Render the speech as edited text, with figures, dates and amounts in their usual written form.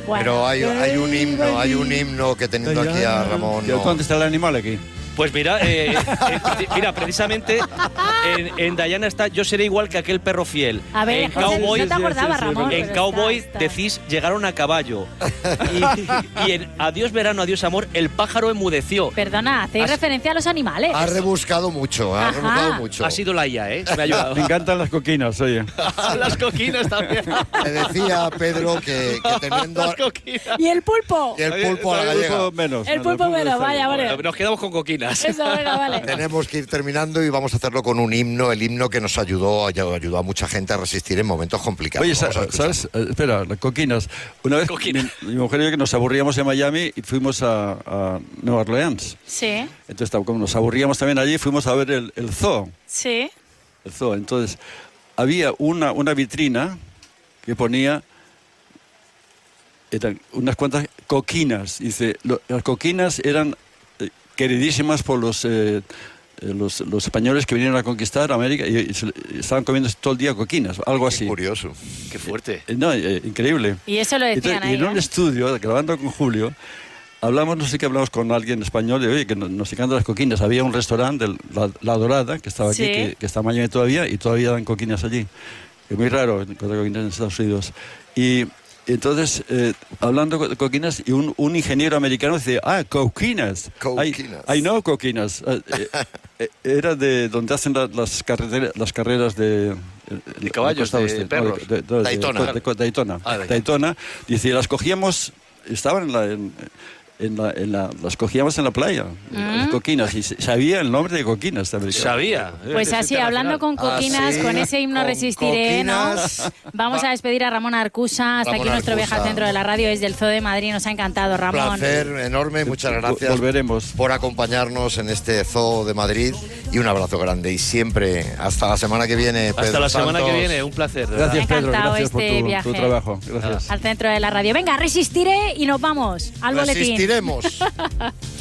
Bueno. Pero hay un himno que teniendo aquí a Ramón... no. ¿Dónde está el animal aquí? Pues mira, precisamente en Diana está Yo seré igual que aquel perro fiel. A ver, en José, Cowboy, no te acordabas, Ramón. en pero Cowboy está. decís llegaron a caballo. Y en Adiós verano, adiós amor, el pájaro enmudeció. Perdona, hacéis referencia a los animales. Ha rebuscado mucho, Ha sido la IA, ¿eh? Me ha ayudado. Me encantan las coquinas, oye. Las coquinas también. Me decía Pedro que teniendo... Las coquinas. ¿Y el pulpo? Y el pulpo a la gallega. Menos. El pulpo menos, vaya, vale. Nos quedamos con coquinas. Eso, venga, vale. Tenemos que ir terminando y vamos a hacerlo con un himno, el himno que nos ayudó a mucha gente a resistir en momentos complicados. Oye, Vamos a escuchar. ¿sabes? Espera, las coquinas. Una vez mi mujer y yo que nos aburríamos en Miami y fuimos a Nueva Orleans. Sí, Entonces, como nos aburríamos también allí, fuimos a ver el zoo. sí. El zoo. Entonces, había una vitrina que ponía... Eran unas cuantas coquinas. Dice, las coquinas eran queridísimas por los españoles que vinieron a conquistar América y estaban comiendo todo el día coquinas, algo así. Qué curioso. Qué fuerte. No, increíble. Y eso lo decían Entonces, ahí, y en un ¿eh? estudio, grabando con Julio, hablamos con alguien español y oye, que nos encantan las coquinas. Había un restaurante, La Dorada, que estaba aquí, Sí. que está en Miami todavía, y todavía dan coquinas allí. Es muy raro encontrar coquinas en Estados Unidos. Y entonces, hablando de coquinas, y un ingeniero americano dice, coquinas. Coquinas. I know coquinas. Era de donde hacen las carreras de caballos, de perros. Daytona. Daytona. Daytona. Daytona. Dice, las cogíamos, estaban las cogíamos en la playa, las coquinas, y sabía el nombre de coquinas también. Sabía. Pues así, hablando con coquinas, Así, con ese himno con resistiré, ¿no? coquinas. Vamos a despedir a Ramón Arcusa. Hasta Ramón aquí nuestro viaje al Arcusa. centro de la radio desde el Zoo de Madrid. Nos ha encantado, Ramón. Placer enorme, muchas gracias. Volveremos. Por acompañarnos en este Zoo de Madrid y un abrazo grande y siempre hasta la semana que viene, Pedro Hasta la semana Santos. que viene, un placer. de verdad. Gracias, Me ha Pedro. encantado Gracias por este tu viaje. trabajo. Gracias. Al centro de la radio. Venga, resistiré y nos vamos al boletín. Resistiremos.